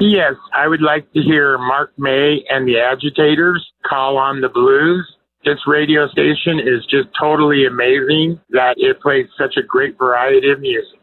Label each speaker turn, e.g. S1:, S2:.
S1: P.S. I would like to hear Mark May and the Agitators call on the blues. This radio station is just totally amazing that it plays such a great variety of music.